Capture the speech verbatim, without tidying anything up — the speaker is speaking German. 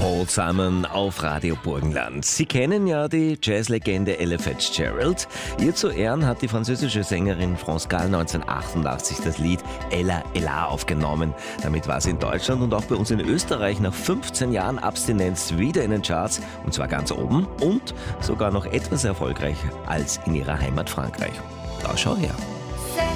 Paul Simon auf Radio Burgenland. Sie kennen ja die Jazzlegende Ella Fitzgerald. Ihr zu Ehren hat die französische Sängerin France Gall neunzehnhundertachtundachtzig das Lied Ella Ella aufgenommen. Damit war sie in Deutschland und auch bei uns in Österreich nach fünfzehn Jahren Abstinenz wieder in den Charts, und zwar ganz oben und sogar noch etwas erfolgreicher als in ihrer Heimat Frankreich. Da schau her.